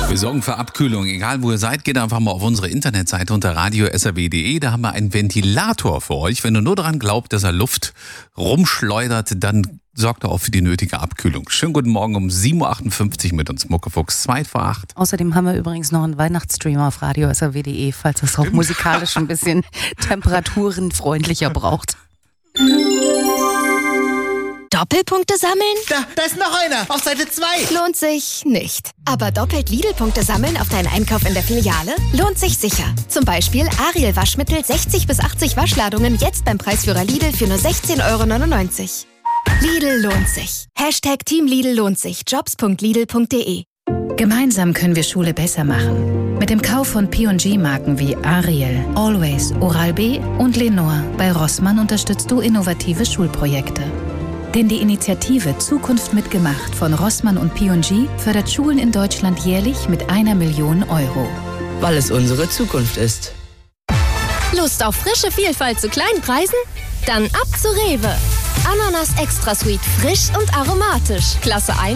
Wir sorgen für Abkühlung. Egal wo ihr seid, geht einfach mal auf unsere Internetseite unter radio.srw.de. Da haben wir einen Ventilator für euch. Wenn du nur daran glaubt, dass er Luft rumschleudert, dann sorgt er auch für die nötige Abkühlung. Schönen guten Morgen um 7.58 Uhr mit uns, Muckefuchs, 2 vor 8. Außerdem haben wir übrigens noch einen Weihnachtsstream auf radio.srw.de, falls es auch musikalisch ein bisschen temperaturenfreundlicher braucht. Doppelpunkte sammeln? Da ist noch einer, auf Seite 2. Lohnt sich nicht. Aber doppelt Lidl-Punkte sammeln auf deinen Einkauf in der Filiale? Lohnt sich sicher. Zum Beispiel Ariel Waschmittel 60 bis 80 Waschladungen jetzt beim Preisführer Lidl für nur 16,99 €. Lidl lohnt sich. Hashtag Team Lidl lohnt sich. Jobs.lidl.de. Gemeinsam können wir Schule besser machen. Mit dem Kauf von P&G-Marken wie Ariel, Always, Oral-B und Lenor bei Rossmann unterstützt du innovative Schulprojekte. Denn die Initiative Zukunft mitgemacht von Rossmann und P&G fördert Schulen in Deutschland jährlich mit 1 Million €. Weil es unsere Zukunft ist. Lust auf frische Vielfalt zu kleinen Preisen? Dann ab zu Rewe. Ananas Extra Sweet, frisch und aromatisch. Klasse 1